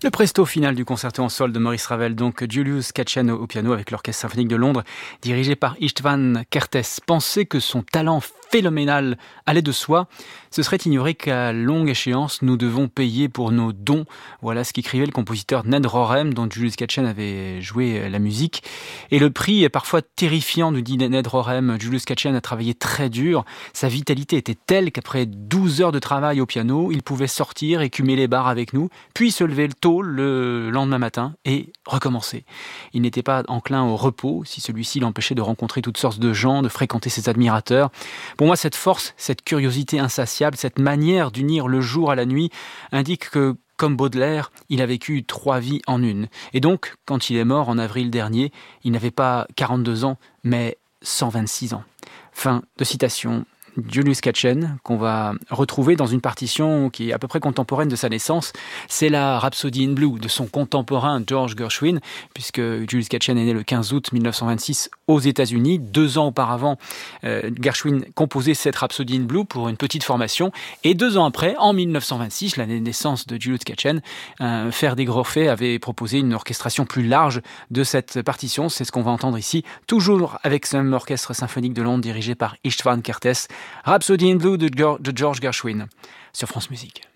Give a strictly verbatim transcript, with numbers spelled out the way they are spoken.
Le presto final du concerto en sol de Maurice Ravel, donc Julius Katchen au piano avec l'Orchestre symphonique de Londres, dirigé par István Kertész. Penser que son talent phénoménal allait de soi, ce serait ignorer qu'à longue échéance, nous devons payer pour nos dons. Voilà ce qu'écrivait le compositeur Ned Rorem, dont Julius Katchen avait joué la musique. Et le prix est parfois terrifiant, nous dit Ned Rorem. Julius Katchen a travaillé très dur. Sa vitalité était telle qu'après douze heures de travail au piano, il pouvait sortir, écumer les bars avec nous, puis se lever tôt le lendemain matin et recommencer. Il n'était pas enclin au repos, si celui-ci l'empêchait de rencontrer toutes sortes de gens, de fréquenter ses admirateurs. Pour moi, cette force, cette curiosité insatiable, cette manière d'unir le jour à la nuit indique que, comme Baudelaire, il a vécu trois vies en une. Et donc, quand il est mort en avril dernier, il n'avait pas quarante-deux ans, mais cent vingt-six ans. Fin de citation. Julius Katchen, qu'on va retrouver dans une partition qui est à peu près contemporaine de sa naissance, c'est la Rhapsody in Blue de son contemporain George Gershwin, puisque Julius Katchen est né le quinze août mille neuf cent vingt-six aux États-Unis. Deux ans auparavant, euh, Gershwin composait cette Rhapsody in Blue pour une petite formation, et deux ans après, en mille neuf cent vingt-six, l'année de naissance de Julius Katchen, euh, Ferdi Grofé avait proposé une orchestration plus large de cette partition. C'est ce qu'on va entendre ici, toujours avec ce même orchestre symphonique de Londres dirigé par István Kertész. Rhapsody in Blue de George Gershwin sur France Musique.